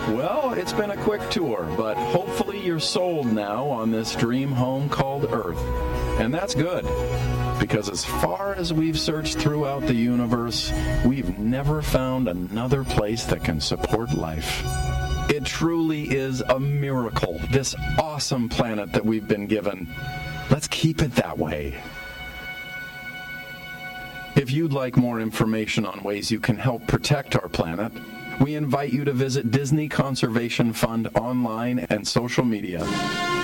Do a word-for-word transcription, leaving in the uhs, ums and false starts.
Well, it's been a quick tour, but hopefully you're sold now on this dream home called Earth. And that's good, because as far as we've searched throughout the universe, we've never found another place that can support life. It truly is a miracle, this awesome planet that we've been given. Let's keep it that way. If you'd like more information on ways you can help protect our planet, we invite you to visit Disney Conservation Fund online and social media.